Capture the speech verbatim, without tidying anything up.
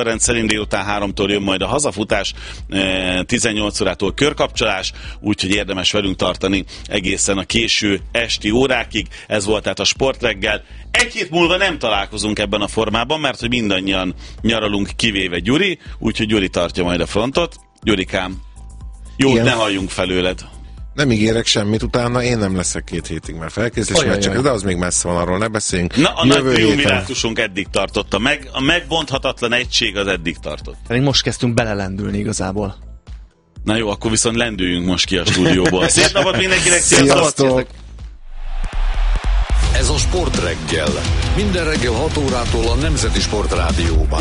Rendszerint délután háromtól jön majd a hazafutás, tizennyolc órától körkapcsolás, úgyhogy érdemes velünk tartani egészen a késő esti órákig. Ez volt tehát a Sportreggel. Egy hét múlva nem találkozunk ebben a formában, mert hogy mindannyian nyaralunk, kivéve Gyuri, úgyhogy Gyuri tartja majd a frontot. Gyurikám, jót Igen. ne halljunk felőled. Nem ígérek semmit, utána én nem leszek két hétig már felkészülés meccsek, de az még messze van, arról ne beszéljünk. Na, a Jövő nagy triumvirátusunk eddig tartotta meg, a megbonthatatlan egység az eddig tartott. Pedig most kezdtünk belelendülni igazából. Na jó, akkor viszont lendüljünk most ki a stúdióból. Szép napot mindenkinek, sziasztok! Ez a Sportreggel. Minden reggel hat órától a Nemzeti Sportrádióban.